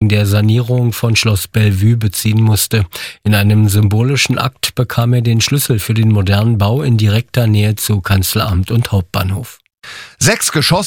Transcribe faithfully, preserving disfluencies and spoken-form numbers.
der Sanierung von Schloss Bellevue beziehen musste. In einem symbolischen Akt bekam er den Schlüssel für den modernen Bau in direkter Nähe zu Kanzleramt und Hauptbahnhof. Sechs Geschosse